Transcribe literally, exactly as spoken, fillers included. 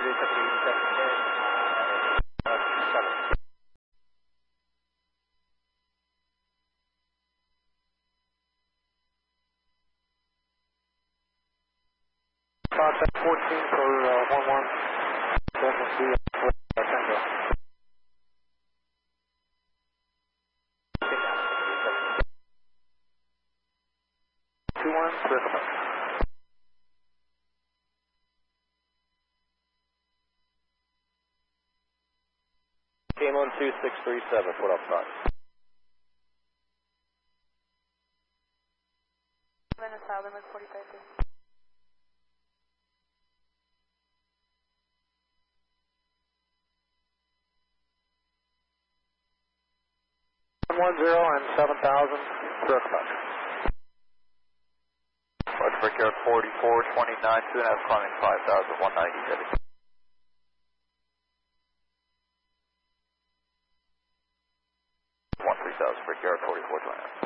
Contact fourteen for uh, one one. Seven three uh, Tango. Two one, circle back. Came on two six three seven, foot up front. Venezuela, limit forty-five. One zero and seven thousand, circle back. Roger, Brickyard forty-four twenty-nine, two and a half, climbing five thousand, one ninety, heavy. one three thousand, Brickyard forty-four twenty-nine.